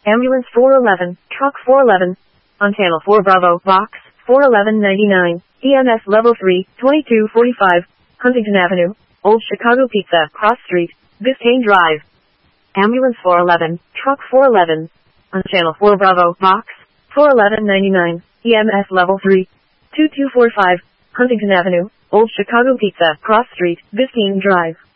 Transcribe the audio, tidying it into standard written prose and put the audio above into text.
Ambulance 411, Truck 411, on Channel 4 Bravo, Box 41199, EMS Level 3, 2245, Huntington Avenue, Old Chicago Pizza, Cross Street, Biscayne Drive. Ambulance 411, Truck 411, on Channel 4 Bravo, Box 41199, EMS Level 3, 2245, Huntington Avenue, Old Chicago Pizza, Cross Street, Biscayne Drive.